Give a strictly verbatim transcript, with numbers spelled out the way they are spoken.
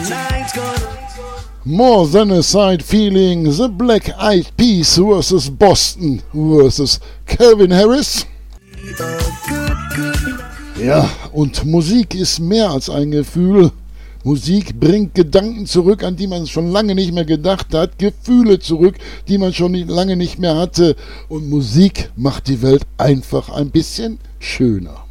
More Than a Side Feeling, The Black Eyed Peas versus Boston versus Calvin Harris. Ja, und Musik ist mehr als ein Gefühl. Musik bringt Gedanken zurück, an die man schon lange nicht mehr gedacht hat, Gefühle zurück, die man schon lange nicht mehr hatte. Und Musik macht die Welt einfach ein bisschen schöner.